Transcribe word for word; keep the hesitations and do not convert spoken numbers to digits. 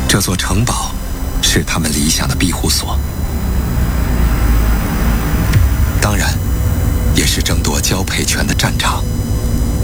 这座城堡是他们理想的庇护所，当然，也是争夺交配权的战场。